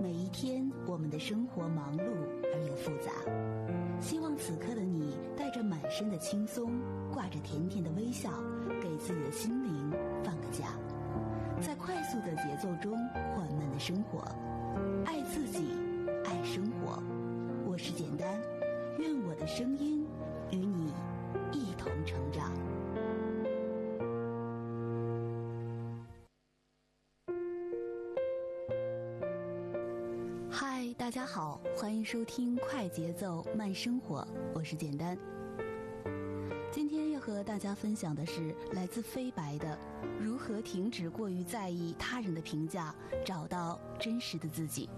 每一天，我们的生活忙碌而又复杂。希望此刻的你带着满身的轻松，挂着甜甜的微笑，给自己的心灵放个假，在快速的节奏中缓慢的生活，爱自己，爱生活。我是简单，愿我的声音与你一同成长。嗨，大家好，欢迎收听快节奏慢生活，我是简单。今天要和大家分享的是来自飞白的如何停止过于在意他人的评价，找到真实的自己。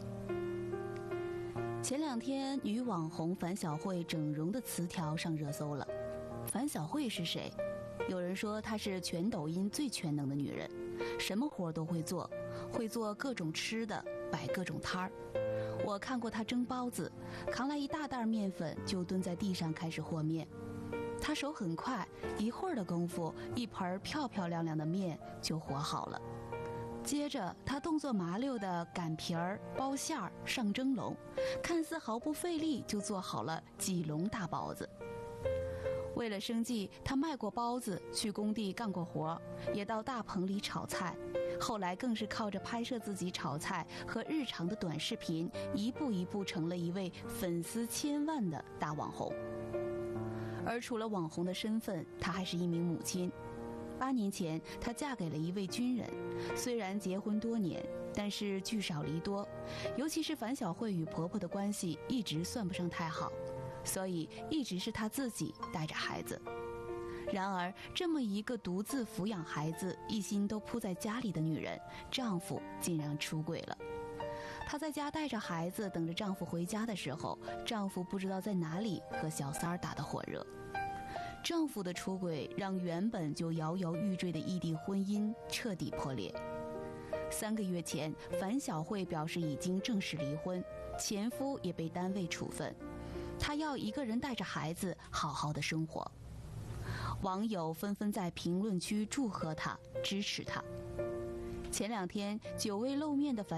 前两天女网红樊晓慧整容的词条上热搜了。樊晓慧是谁？有人说她是全抖音最全能的女人，什么活都会做，会做各种吃的，摆各种摊儿。我看过她蒸包子，扛来一大袋面粉就蹲在地上开始和面。她手很快，一会儿的功夫，一盆漂漂亮亮的面就和好了。接着她动作麻溜的擀皮儿、包馅儿、上蒸笼，看似毫不费力就做好了几笼大包子。为了生计，她卖过包子，去工地干过活，也到大棚里炒菜。后来更是靠着拍摄自己炒菜和日常的短视频，一步一步成了一位粉丝千万的大网红。而除了网红的身份，她还是一名母亲。8年前，她嫁给了一位军人，虽然结婚多年，但是聚少离多，尤其是樊晓慧与婆婆的关系一直算不上太好，所以一直是她自己带着孩子。然而，这么一个独自抚养孩子、一心都扑在家里的女人，丈夫竟然出轨了。她在家带着孩子，等着丈夫回家的时候，丈夫不知道在哪里和小三儿打得火热。丈夫的出轨让原本就摇摇欲坠的异地婚姻彻底破裂。3个月前，樊晓慧表示已经正式离婚，前夫也被单位处分，她要一个人带着孩子好好的生活。网友纷纷在评论区祝贺她，支持她。前2天久未露面的樊